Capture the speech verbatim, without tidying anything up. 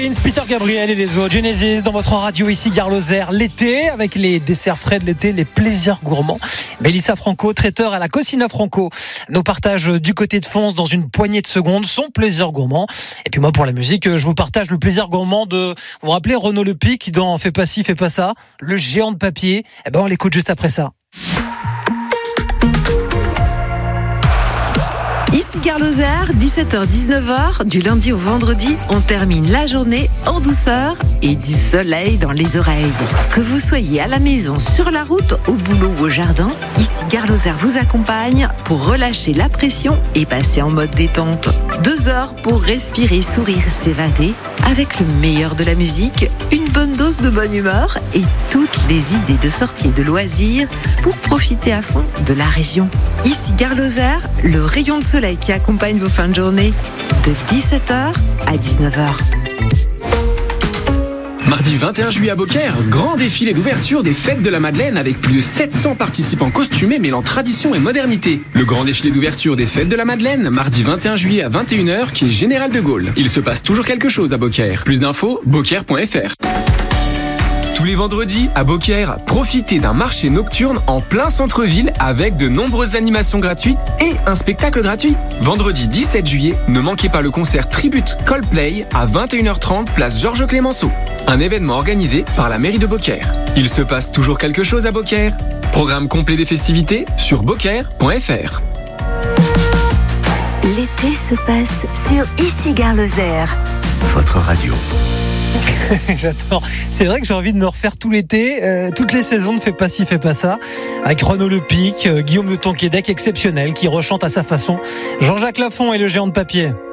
Peter Gabriel et les autres, Genesis dans votre radio ici Gare Lozère, l'été avec les desserts frais de l'été, les plaisirs gourmands. Mélissa Franco, traiteur à la Cocina Franco, nous partage du côté de Fons dans une poignée de secondes son plaisir gourmand. Et puis moi pour la musique, je vous partage le plaisir gourmand de, vous vous rappelez Renaud Le Pic dans Fais pas ci, fais pas ça, le géant de papier. Eh ben on l'écoute juste après ça. Ici Gare Lozère, dix-sept heures dix-neuf heures, du lundi au vendredi, on termine la journée en douceur et du soleil dans les oreilles. Que vous soyez à la maison, sur la route, au boulot ou au jardin, ici Gare Lozère vous accompagne pour relâcher la pression et passer en mode détente. Deux heures pour respirer, sourire, s'évader avec le meilleur de la musique, une bonne dose de bonne humeur et toutes les idées de sortie et de loisirs pour profiter à fond de la région. Ici Gare Lozère, le rayon de soleil qui accompagne vos fins de journée de dix-sept heures à dix-neuf heures. Mardi vingt et un juillet à Beaucaire, grand défilé d'ouverture des Fêtes de la Madeleine avec plus de sept cents participants costumés mêlant tradition et modernité. Le grand défilé d'ouverture des Fêtes de la Madeleine, mardi vingt et un juillet à vingt et une heures, qui est Général de Gaulle. Il se passe toujours quelque chose à Beaucaire. Plus d'infos, beaucaire point f r. Tous les vendredis, à Beaucaire, profitez d'un marché nocturne en plein centre-ville avec de nombreuses animations gratuites et un spectacle gratuit. Vendredi dix-sept juillet, ne manquez pas le concert Tribute Coldplay à vingt et une heures trente, place Georges Clémenceau. Un événement organisé par la mairie de Beaucaire. Il se passe toujours quelque chose à Beaucaire. Programme complet des festivités sur beaucaire point f r. L'été se passe sur Ici Gare Lozère. Votre radio. J'adore. C'est vrai que j'ai envie de me refaire tout l'été, euh, toutes les saisons de Fais pas ci, fais pas ça, avec Renaud Le Pic, euh, Guillaume de Tonquédec exceptionnel qui rechante à sa façon Jean-Jacques Lafont et le géant de papier.